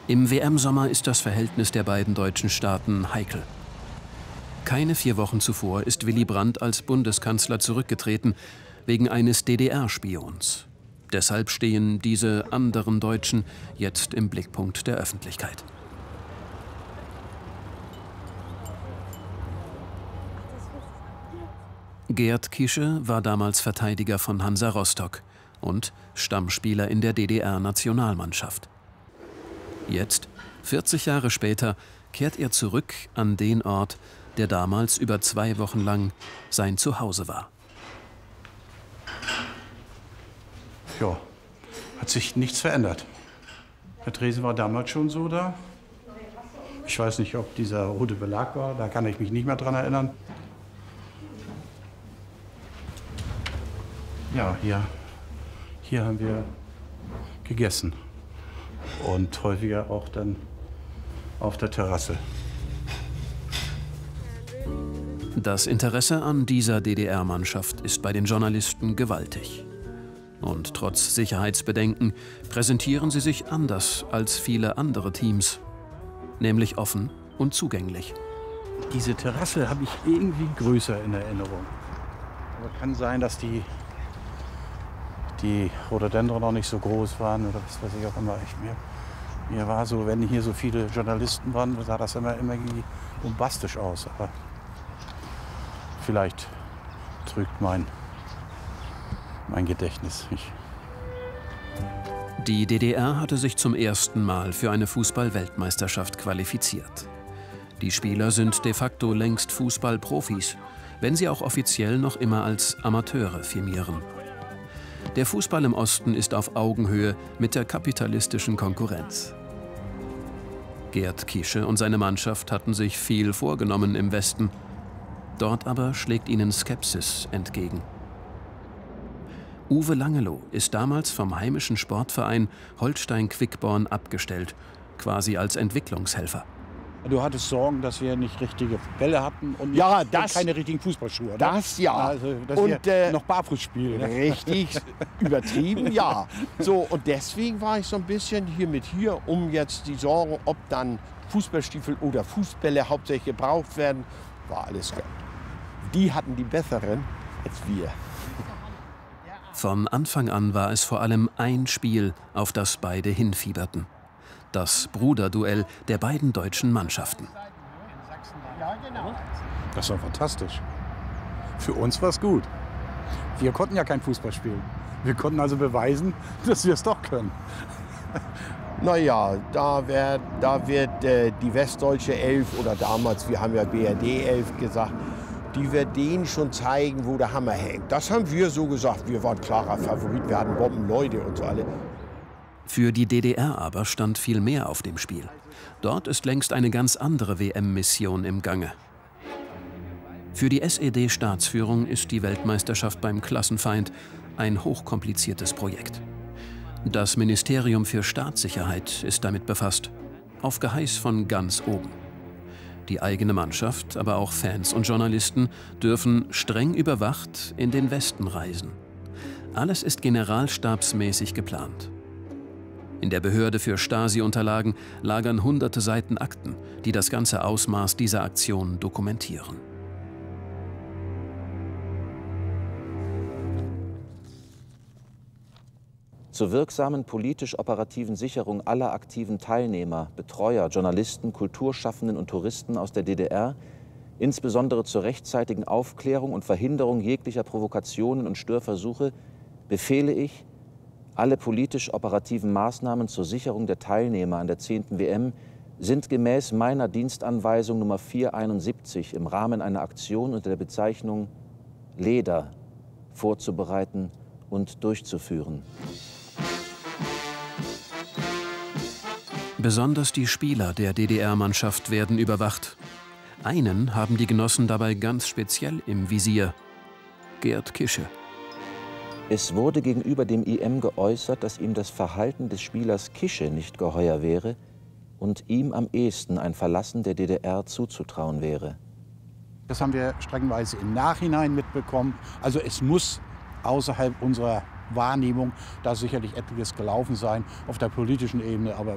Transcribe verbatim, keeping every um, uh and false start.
Im W M-Sommer ist das Verhältnis der beiden deutschen Staaten heikel. Keine vier Wochen zuvor ist Willy Brandt als Bundeskanzler zurückgetreten, wegen eines D D R-Spions. Deshalb stehen diese anderen Deutschen jetzt im Blickpunkt der Öffentlichkeit. Gerd Kische war damals Verteidiger von Hansa Rostock und Stammspieler in der D D R-Nationalmannschaft. Jetzt, vierzig Jahre später, kehrt er zurück an den Ort, der damals über zwei Wochen lang sein Zuhause war. Ja, hat sich nichts verändert. Der Tresen war damals schon so da. Ich weiß nicht, ob dieser rote Belag war, da kann ich mich nicht mehr dran erinnern. Ja, hier, hier haben wir gegessen und häufiger auch dann auf der Terrasse. Das Interesse an dieser D D R-Mannschaft ist bei den Journalisten gewaltig. Und trotz Sicherheitsbedenken präsentieren sie sich anders als viele andere Teams, nämlich offen und zugänglich. Diese Terrasse habe ich irgendwie größer in Erinnerung. Aber kann sein, dass die, die Rhododendron noch nicht so groß waren oder was weiß ich auch immer. Ich, mir, mir war so, wenn hier so viele Journalisten waren, sah das immer, immer irgendwie bombastisch aus. Aber vielleicht trügt mein Mein Gedächtnis nicht. Die D D R hatte sich zum ersten Mal für eine Fußball-Weltmeisterschaft qualifiziert. Die Spieler sind de facto längst Fußballprofis, wenn sie auch offiziell noch immer als Amateure firmieren. Der Fußball im Osten ist auf Augenhöhe mit der kapitalistischen Konkurrenz. Gerd Kische und seine Mannschaft hatten sich viel vorgenommen im Westen. Dort aber schlägt ihnen Skepsis entgegen. Uwe Langeloh ist damals vom heimischen Sportverein Holstein-Quickborn abgestellt, quasi als Entwicklungshelfer. Du hattest Sorgen, dass wir nicht richtige Bälle hatten und, ja, nicht, das, und keine richtigen Fußballschuhe. Ne? Das ja. Also, dass und wir äh, noch barfuß spielen. Ne? Richtig übertrieben, ja. So, und deswegen war ich so ein bisschen hier mit hier, um jetzt die Sorgen, ob dann Fußballstiefel oder Fußbälle hauptsächlich gebraucht werden, war alles klar. Die hatten die besseren als wir. Von Anfang an war es vor allem ein Spiel, auf das beide hinfieberten. Das Bruderduell der beiden deutschen Mannschaften. Das war fantastisch. Für uns war es gut. Wir konnten ja kein Fußball spielen. Wir konnten also beweisen, dass wir es doch können. Naja, da, wär, da wird äh, die westdeutsche Elf, oder damals, wir haben ja B R D elf gesagt, die wird denen schon zeigen, wo der Hammer hängt. Das haben wir so gesagt. Wir waren klarer Favorit, wir hatten Bombenleute und so alle. Für die D D R aber stand viel mehr auf dem Spiel. Dort ist längst eine ganz andere W M-Mission im Gange. Für die S E D-Staatsführung ist die Weltmeisterschaft beim Klassenfeind ein hochkompliziertes Projekt. Das Ministerium für Staatssicherheit ist damit befasst, auf Geheiß von ganz oben. Die eigene Mannschaft, aber auch Fans und Journalisten dürfen streng überwacht in den Westen reisen. Alles ist generalstabsmäßig geplant. In der Behörde für Stasi-Unterlagen lagern hunderte Seiten Akten, die das ganze Ausmaß dieser Aktion dokumentieren. Zur wirksamen politisch-operativen Sicherung aller aktiven Teilnehmer, Betreuer, Journalisten, Kulturschaffenden und Touristen aus der D D R, insbesondere zur rechtzeitigen Aufklärung und Verhinderung jeglicher Provokationen und Störversuche, befehle ich, alle politisch-operativen Maßnahmen zur Sicherung der Teilnehmer an der zehnten W M sind gemäß meiner Dienstanweisung Nummer vierhunderteinundsiebzig im Rahmen einer Aktion unter der Bezeichnung Leder vorzubereiten und durchzuführen. Besonders die Spieler der D D R-Mannschaft werden überwacht. Einen haben die Genossen dabei ganz speziell im Visier: Gerd Kische. Es wurde gegenüber dem I M geäußert, dass ihm das Verhalten des Spielers Kische nicht geheuer wäre und ihm am ehesten ein Verlassen der D D R zuzutrauen wäre. Das haben wir streckenweise im Nachhinein mitbekommen. Also es muss außerhalb unserer Wahrnehmung da sicherlich etliches gelaufen sein auf der politischen Ebene, aber